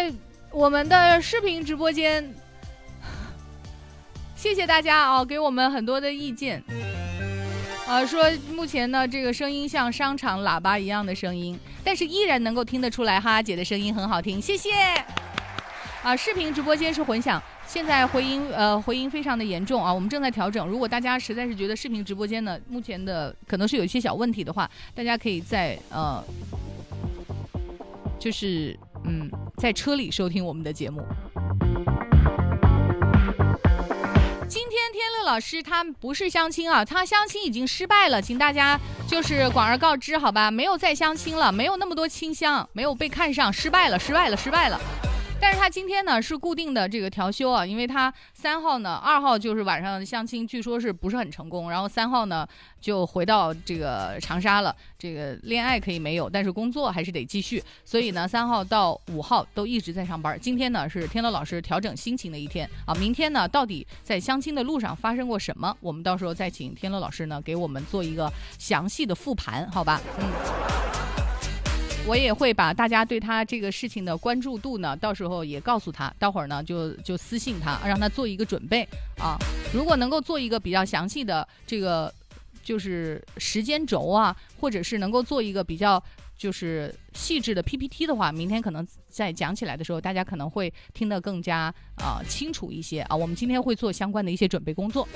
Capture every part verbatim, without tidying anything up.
在我们的视频直播间，谢谢大家啊，给我们很多的意见。呃，说目前呢，这个声音像商场喇叭一样的声音，但是依然能够听得出来哈哈姐的声音很好听，谢谢。啊，视频直播间是混响，现在回音呃回音非常的严重啊，我们正在调整。如果大家实在是觉得视频直播间呢，目前的可能是有一些小问题的话，大家可以在呃，就是嗯，在车里收听我们的节目。今天天乐老师他不是相亲啊，他相亲已经失败了，请大家就是广而告之，好吧？没有再相亲了，没有那么多清香，没有被看上，失败了，失败了，失败了。但是他今天呢是固定的这个调休啊，因为他三号呢，二号就是晚上相亲，据说是不是很成功，然后三号呢就回到这个长沙了。这个恋爱可以没有，但是工作还是得继续，所以呢三号到五号都一直在上班。今天呢是天乐老师调整心情的一天啊，明天呢到底在相亲的路上发生过什么，我们到时候再请天乐老师呢给我们做一个详细的复盘，好吧？嗯。我也会把大家对他这个事情的关注度呢，到时候也告诉他，待会儿呢就就私信他，让他做一个准备啊。如果能够做一个比较详细的这个就是时间轴啊，或者是能够做一个比较就是细致的 P P T 的话，明天可能在讲起来的时候，大家可能会听得更加啊、呃、清楚一些啊。我们今天会做相关的一些准备工作。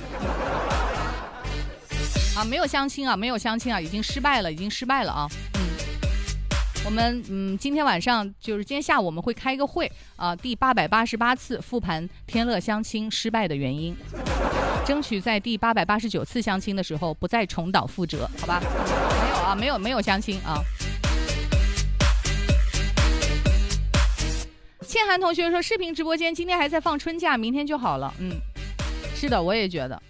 啊，没有相亲啊，没有相亲啊，已经失败了，已经失败了啊，嗯。我们嗯，今天晚上就是今天下午我们会开一个会啊、呃，第八百八十八次复盘天乐相亲失败的原因，争取在第八百八十九次相亲的时候不再重蹈覆辙，好吧？没有啊，没有没有相亲啊。倩涵同学说，视频直播间今天还在放春假，明天就好了。嗯，是的，我也觉得。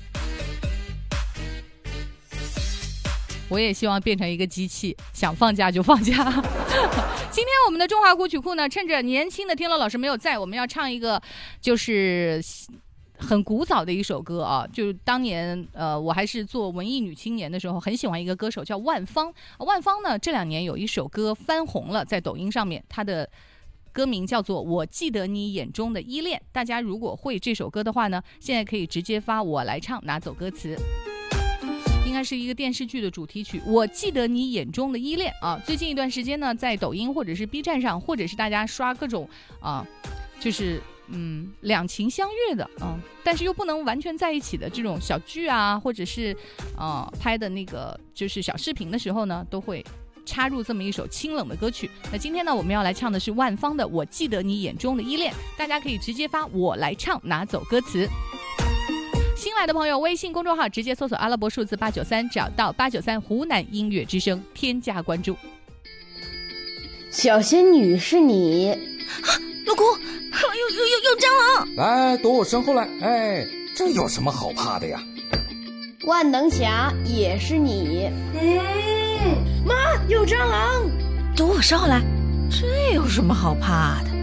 我也希望变成一个机器，想放假就放假。今天我们的中华古曲库呢，趁着年轻的天乐老师没有在，我们要唱一个就是很古早的一首歌啊，就当年呃我还是做文艺女青年的时候，很喜欢一个歌手叫万芳。万芳呢这两年有一首歌翻红了，在抖音上面，她的歌名叫做《我记得你眼中的依恋》。大家如果会这首歌的话呢，现在可以直接发我来唱，拿走歌词。应该是一个电视剧的主题曲，我记得你眼中的依恋啊。最近一段时间呢，在抖音或者是 B 站上，或者是大家刷各种啊，就是嗯两情相悦的啊，但是又不能完全在一起的这种小剧啊，或者是啊拍的那个就是小视频的时候呢，都会插入这么一首清冷的歌曲。那今天呢，我们要来唱的是万芳的《我记得你眼中的依恋》，大家可以直接发我来唱，拿走歌词。新来的朋友，微信公众号直接搜索阿拉伯数字八九三，找到八九三湖南音乐之声，添加关注。 小仙女是你， 啊、老公，有有有有蟑螂！ 来，躲我身后来！哎，这有什么好怕的呀？ 万能侠也是你。 嗯，妈，有蟑螂！躲我身后来，这有什么好怕的？